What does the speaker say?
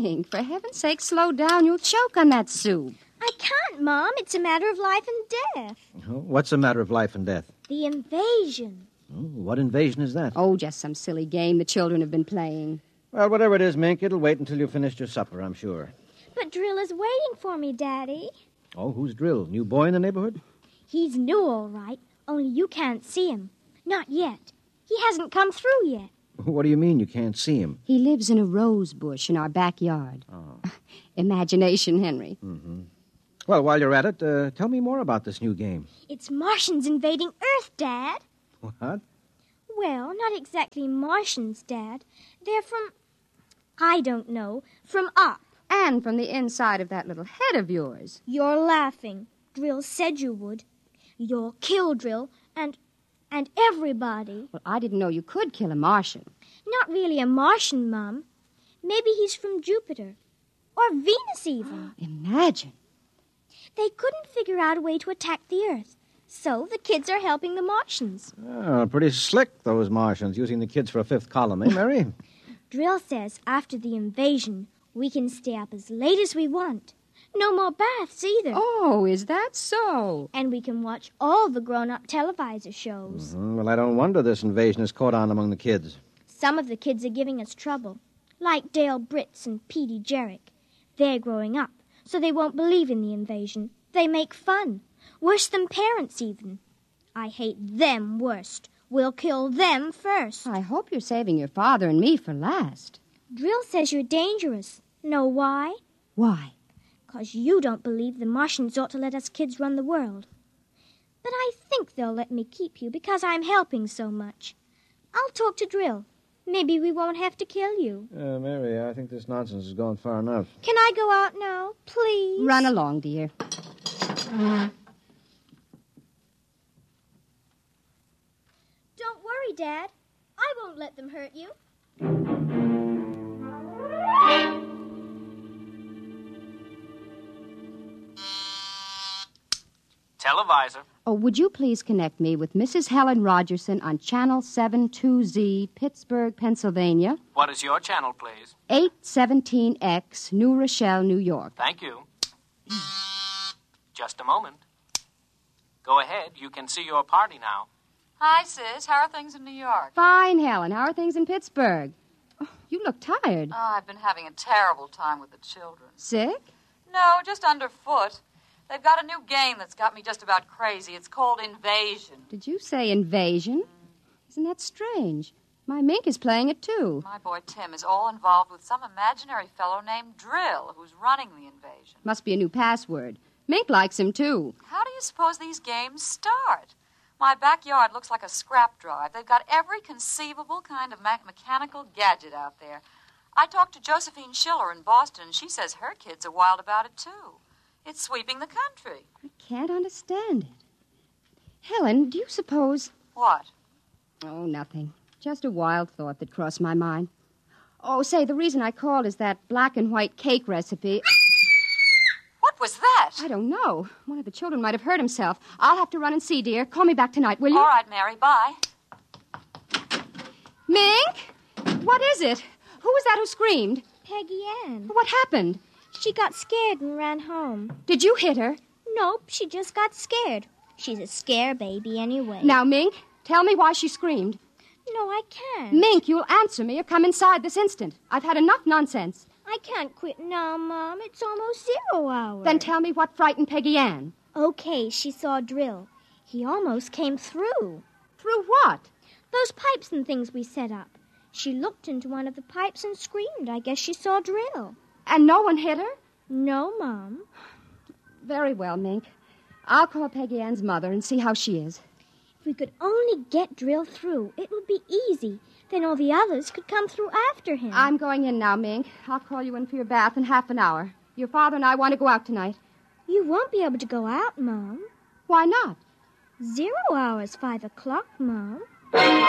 Mink, for heaven's sake, slow down. You'll choke on that soup. I can't, Mom. It's a matter of life and death. What's a matter of life and death? The invasion. What invasion is that? Oh, just some silly game the children have been playing. Well, whatever it is, Mink, it'll wait until you've finished your supper, I'm sure. But Drill is waiting for me, Daddy. Oh, who's Drill? New boy in the neighborhood? He's new, all right, only you can't see him. Not yet. He hasn't come through yet. What do you mean you can't see him? He lives in a rose bush in our backyard. Oh. Imagination, Henry. Mm-hmm. Well, while you're at it, tell me more about this new game. It's Martians invading Earth, Dad. What? Well, not exactly Martians, Dad. They're from, I don't know, from up. And from the inside of that little head of yours. You're laughing. Drill said you would. You'll kill Drill and everybody. Well, I didn't know you could kill a Martian. Not really a Martian, Mom. Maybe he's from Jupiter. Or Venus, even. Imagine. They couldn't figure out a way to attack the Earth. So the kids are helping the Martians. Oh, pretty slick, those Martians, using the kids for a fifth column, eh, Mary? Drill says after the invasion, we can stay up as late as we want. No more baths either. Oh, is that so? And we can watch all the grown-up televisor shows. Mm-hmm. Well, I don't wonder this invasion has caught on among the kids. Some of the kids are giving us trouble, like Dale Britz and Petey Jarrick. They're growing up, so they won't believe in the invasion. They make fun. Worse than parents, even. I hate them worst. We'll kill them first. I hope you're saving your father and me for last. Drill says you're dangerous. Know why? Why? 'Cause you don't believe the Martians ought to let us kids run the world. But I think they'll let me keep you because I'm helping so much. I'll talk to Drill. Maybe we won't have to kill you. Mary, I think this nonsense has gone far enough. Can I go out now, please? Run along, dear. Don't worry, Dad. I won't let them hurt you. Televisor. Oh, would you please connect me with Mrs. Helen Rogerson on Channel 72Z, Pittsburgh, Pennsylvania. What is your channel, please? 817X, New Rochelle, New York. Thank you. Just a moment. Go ahead. You can see your party now. Hi, Sis. How are things in New York? Fine, Helen. How are things in Pittsburgh? Oh, you look tired. Oh, I've been having a terrible time with the children. Sick? No, just underfoot. They've got a new game that's got me just about crazy. It's called Invasion. Did you say invasion? Isn't that strange? My Mink is playing it, too. My boy Tim is all involved with some imaginary fellow named Drill, who's running the invasion. Must be a new password. Mink likes him, too. How do you suppose these games start? My backyard looks like a scrap drive. They've got every conceivable kind of mechanical gadget out there. I talked to Josephine Schiller in Boston, and she says her kids are wild about it, too. It's sweeping the country. I can't understand it. Helen, do you suppose... What? Oh, nothing. Just a wild thought that crossed my mind. Oh, say, the reason I called is that black and white cake recipe... What was that? I don't know. One of the children might have hurt himself. I'll have to run and see, dear. Call me back tonight, will you? All right, Mary. Bye. Mink? What is it? Who was that who screamed? Peggy Ann. What happened? She got scared and ran home. Did you hit her? Nope, she just got scared. She's a scare baby anyway. Now, Mink, tell me why she screamed. No, I can't. Mink, you'll answer me or come inside this instant. I've had enough nonsense. I can't quit now, Mom. It's almost 0 hour. Then tell me what frightened Peggy Ann. Okay, she saw Drill. He almost came through. Through what? Those pipes and things we set up. She looked into one of the pipes and screamed. I guess she saw Drill. And no one hit her? No, Mom. Very well, Mink. I'll call Peggy Ann's mother and see how she is. If we could only get Drill through, it would be easy. Then all the others could come through after him. I'm going in now, Mink. I'll call you in for your bath in half an hour. Your father and I want to go out tonight. You won't be able to go out, Mom. Why not? 0 hour's 5 o'clock, Mom.